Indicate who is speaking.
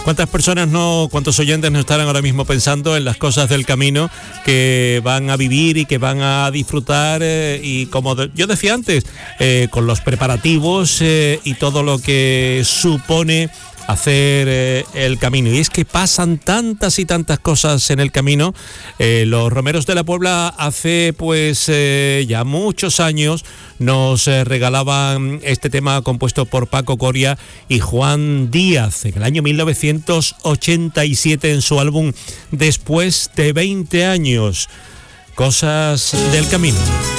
Speaker 1: ¿Cuántas personas cuántos oyentes no estarán ahora mismo pensando en las cosas del camino que van a vivir y que van a disfrutar? Y como yo decía antes, con los preparativos y todo lo que supone hacer el camino. Y es que pasan tantas y tantas cosas en el camino. Los Romeros de la Puebla hace ya muchos años nos regalaban este tema compuesto por Paco Coria y Juan Díaz en el año 1987 en su álbum Después de 20 años. Cosas del camino.